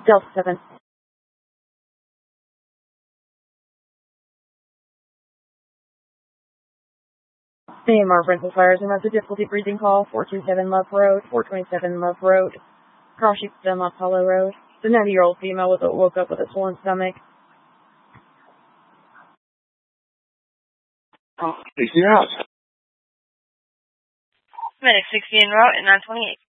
Delta 7. AMR Rental Fires, and that's a difficulty breathing call, 427 Love Road, 427 Love Road, Cross Sheep Dunlop Hollow Road. The 90-year-old female woke up with a swollen stomach. Oh, you're out. Medic 60 en route at 928.